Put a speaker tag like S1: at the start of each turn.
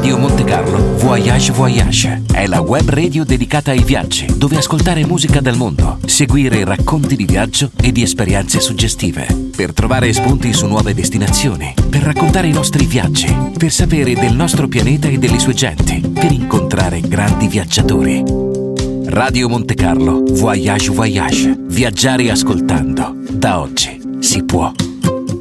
S1: Radio Monte Carlo Voyage Voyage è la web radio dedicata ai viaggi, dove ascoltare musica dal mondo, seguire racconti di viaggio e di esperienze suggestive, per trovare spunti su nuove destinazioni, per raccontare i nostri viaggi, per sapere del nostro pianeta e delle sue genti, per incontrare grandi viaggiatori. Radio Monte Carlo Voyage Voyage. Viaggiare ascoltando. Da oggi si può.